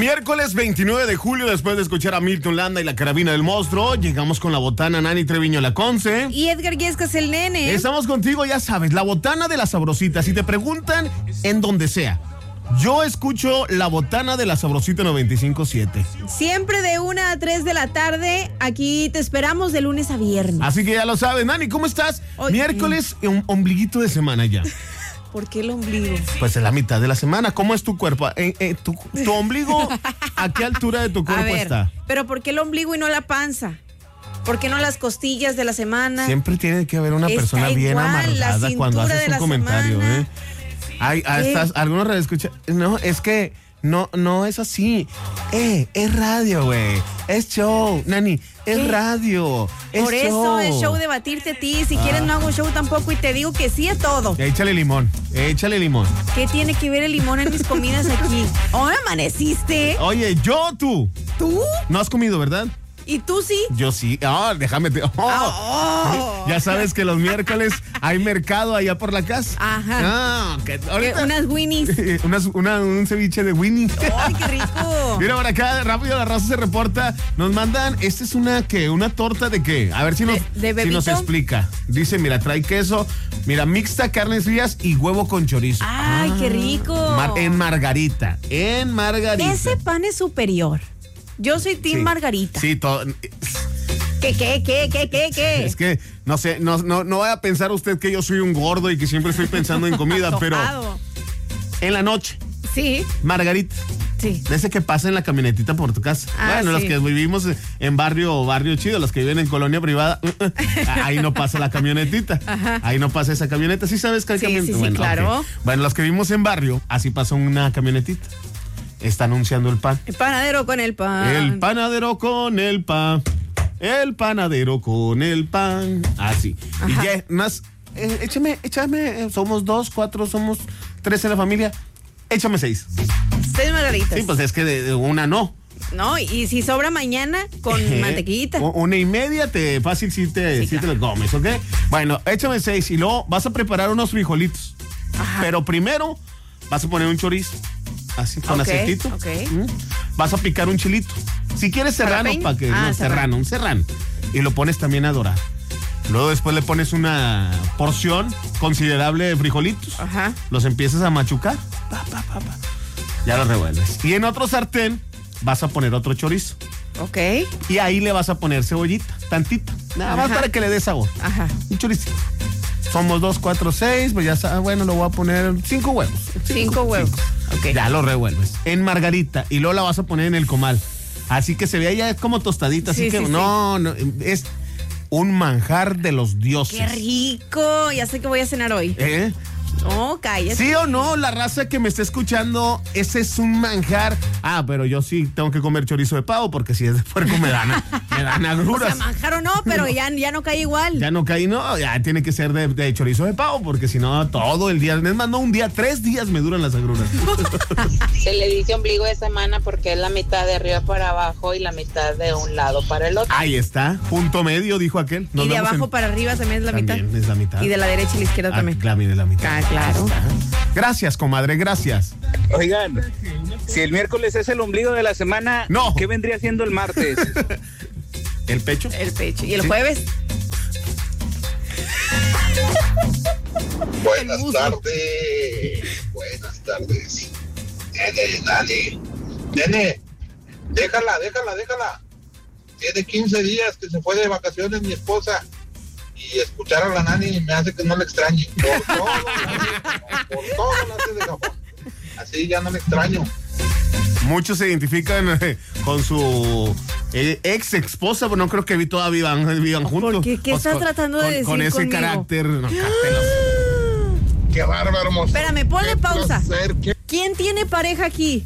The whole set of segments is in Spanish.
Miércoles 29 de julio, después de escuchar a Milton Landa y la Carabina del Monstruo, llegamos con la botana Nani Treviño la Conce. Y Edgar Yescas el nene. Estamos contigo, ya sabes, la botana de la sabrosita. Si te preguntan, en donde sea. Yo escucho la botana de la sabrosita 95.7. Siempre de 1 a 3 de la tarde. Aquí te esperamos de lunes a viernes. Así que ya lo sabes. Nani, ¿cómo estás? Oye. Miércoles, un ombliguito de semana ya. ¿Por qué el ombligo? Pues en la mitad de la semana. ¿Cómo es tu cuerpo? ¿Tu ombligo a qué altura de tu cuerpo A ver, está? pero ¿por qué el ombligo y no la panza? ¿Por qué no las costillas de la semana? Siempre tiene que haber una Está persona bien igual, la amargada cuando cintura haces de un la comentario, semana. ¿eh? Ay, algunos radioescuchas. No, es que no es así. Es radio, güey. Es show, Nani. Es ¿Qué? radio. Es Por eso show. es show de batirte a ti. Si quieres no hago show tampoco y te digo que sí a todo. Échale limón. ¿Qué tiene que ver el limón en mis comidas aquí? ¿Oh, amaneciste? Oye, tú. ¿Tú? No has comido, ¿verdad? ¿Y tú sí? Yo sí. Déjame. Ya sabes que los miércoles hay mercado allá por la casa. Ajá. Ahorita. Unas Winnies. Un ceviche de Winnie. ¡Ay, qué rico! Mira, por acá, rápido, la raza se reporta. Nos mandan, esta es una torta de qué. A ver si nos explica. Dice, mira, trae queso, mira, mixta, carnes frías y huevo con chorizo. ¡Ay, qué rico! En margarita. Ese pan es superior. Yo soy team Margarita. Sí, todo. ¿Qué? Es que, no sé, no vaya a pensar usted que yo soy un gordo y que siempre estoy pensando en comida, pero en la noche. Sí. Margarita. Sí. De ese que pasa en la camionetita por tu casa. Bueno, los que vivimos en barrio chido, los que viven en colonia privada, ahí no pasa la camionetita. Ajá. Ahí no pasa esa camioneta. ¿Sí sabes que hay camioneta? Sí, claro. Okay. Bueno, los que vivimos en barrio, así pasa una camionetita. Está anunciando el pan. El panadero con el pan. El panadero con el pan. El panadero con el pan. Así. Y ya, échame, somos 2, 4, somos 3 en la familia. Échame 6. 6 margaritas. Sí, pues es que de una no. No, y si sobra mañana con mantequillita. 1:30 fácil si te lo comes, ¿ok? Bueno, échame 6 y luego vas a preparar unos frijolitos. Ajá. Pero primero vas a poner un chorizo. Así, con aceitito. Okay. Vas a picar un chilito. Si quieres serrano, para que un serrano. Y lo pones también a dorar. Luego después le pones una porción considerable de frijolitos. Ajá. Los empiezas a machucar. Ya los revuelves. Y en otro sartén vas a poner otro chorizo. Ok. Y ahí le vas a poner cebollita, tantita. Nada más para que le dé sabor. Ajá. Un choricito. Somos 2, 4, 6, pues ya sabes, bueno, lo voy a poner 5 huevos. 5 huevos. Okay. Ya lo revuelves en margarita y luego la vas a poner en el comal. Así que se vea ya como tostadita, así que no, es un manjar de los dioses. ¡Qué rico! Ya sé que voy a cenar hoy. No, cállate. ¿Sí o no? La raza que me está escuchando, ese es un manjar. Pero yo sí tengo que comer chorizo de pavo porque si es de puerco me dan agruras. O sea, manjar o no, pero ya no cae igual. Ya no cae, no, ya tiene que ser de chorizo de pavo porque si no, todo el día, es más, no un día, 3 días me duran las agruras. Se le dice ombligo de semana porque es la mitad de arriba para abajo y la mitad de un lado para el otro. Ahí está, punto medio, dijo aquel. Y de abajo para arriba también es la mitad. Es la mitad. Y de la derecha y la izquierda también. También es la mitad. Claro. Gracias, comadre, gracias. Oigan, si el miércoles es el ombligo de la semana, no. ¿Qué vendría siendo el martes? ¿El pecho? El pecho. ¿Y el jueves? Buenas tardes. Nene, déjala. Tiene 15 días que se fue de vacaciones mi esposa. Y escuchar a la Nani me hace que no le extrañe. Por todo la hace de Japón. Así ya no le extraño. Muchos se identifican con su ex esposa, pero no creo que todavía vivan juntos. ¿Por qué? ¿Qué estás tratando de decir con ese conmigo? carácter. No, Qué bárbaro, hermoso. Espérame, ponle pausa. Placer, ¿Quién tiene pareja aquí?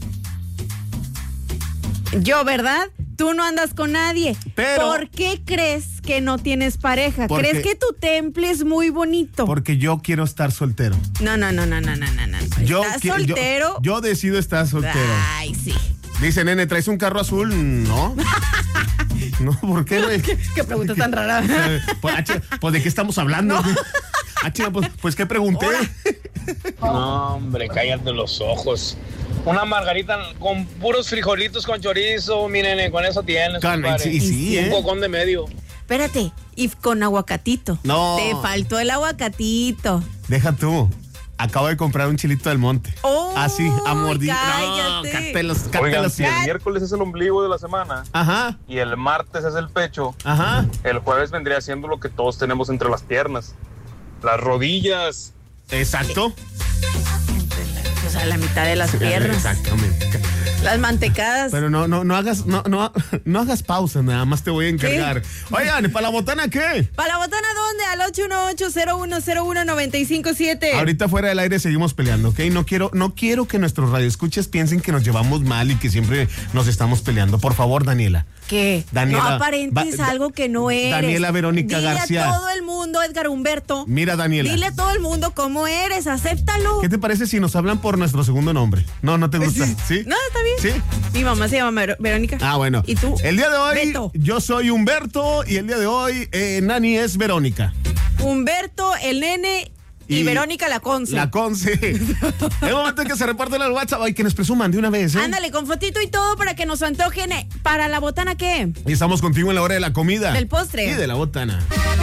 Yo, ¿verdad? Tú no andas con nadie. Pero, ¿por qué crees que no tienes pareja? ¿Crees que tu temple es muy bonito? Porque yo quiero estar soltero. No. ¿Estás soltero? Yo decido estar soltero. Ay, sí. Dice, nene, ¿traes un carro azul? No. No, ¿por qué, güey? ¿Qué pregunta tan rara? Pues, ¿de qué estamos hablando? No. Pues, ¿qué pregunté? No, hombre, cállate los ojos. Una margarita con puros frijolitos con chorizo, miren, con eso tienes. Sí, un cocón de medio. Espérate, y con aguacatito. No. Te faltó el aguacatito. Deja tú. Acabo de comprar un chilito del monte. Oh, así, a mordir. cállate. No, cátelos. Oigan, si el miércoles es el ombligo de la semana, ajá, y el martes es el pecho, ajá, el jueves vendría siendo lo que todos tenemos entre las piernas, las rodillas. Exacto. O sea, la mitad de las piernas. Exactamente. Las mantecadas. Pero no hagas pausa, nada más te voy a encargar. ¿Qué? Oigan, ¿para la botana qué? ¿Para la botana dónde? Al 818-0101-957. Ahorita fuera del aire seguimos peleando, ¿ok? No quiero que nuestros radioescuchas piensen que nos llevamos mal y que siempre nos estamos peleando. Por favor, Daniela. ¿Qué? Daniela, no aparentes algo que no eres. Daniela Verónica Dile García. Dile a todo el mundo, Edgar Humberto. Mira, Daniela. Dile a todo el mundo cómo eres, acéptalo. ¿Qué te parece si nos hablan por nuestro segundo nombre? No te gusta, ¿sí? No, está bien. ¿Sí? Mi mamá se llama Verónica. Ah, bueno. ¿Y tú? El día de hoy, Beto. yo soy Humberto y el día de hoy, Nani es Verónica. Humberto, el nene y Verónica la Conce. La Conce. Es momento en que se reparten al WhatsApp. Ay, que nos presuman de una vez, ¿eh? Ándale, con fotito y todo para que nos antojen. ¿Para la botana qué? Y estamos contigo en la hora de la comida. Del postre. Y de la botana.